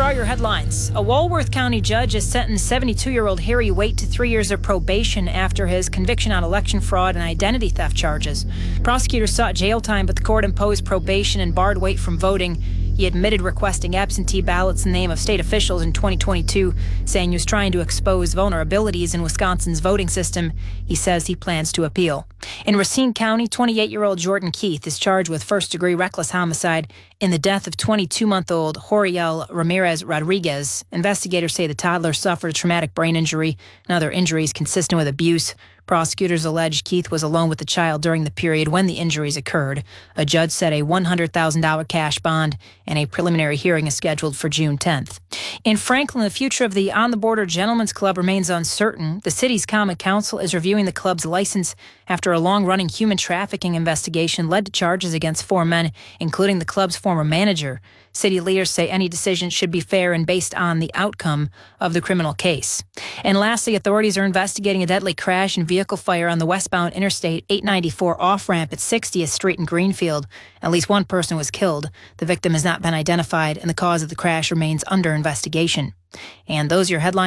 are your headlines. A Walworth County judge has sentenced 72-year-old Harry Waite to 3 years of probation after his conviction on election fraud and identity theft charges. Prosecutors sought jail time, but the court imposed probation and barred Waite from voting. He admitted requesting absentee ballots in the name of state officials in 2022, saying he was trying to expose vulnerabilities in Wisconsin's voting system. He says he plans to appeal. In Racine County, 28-year-old Jordan Keith is charged with first-degree reckless homicide in the death of 22-month-old Horiel Ramirez Rodriguez. Investigators say the toddler suffered a traumatic brain injury and other injuries consistent with abuse. Prosecutors allege Keith was alone with the child during the period when the injuries occurred. A judge set a $100,000 cash bond, and a preliminary hearing is scheduled for June 10th. In Franklin, the future of the On the Border Gentlemen's Club remains uncertain. The city's Common Council is reviewing the club's license after a long-running human trafficking investigation led to charges against 4 men, including the club's former manager. City leaders say any decision should be fair and based on the outcome of the criminal case. And lastly, authorities are investigating a deadly crash and vehicle fire on the westbound Interstate 894 off-ramp at 60th Street in Greenfield. At least one person was killed. The victim has not been identified, and the cause of the crash remains under investigation. And those are your headlines.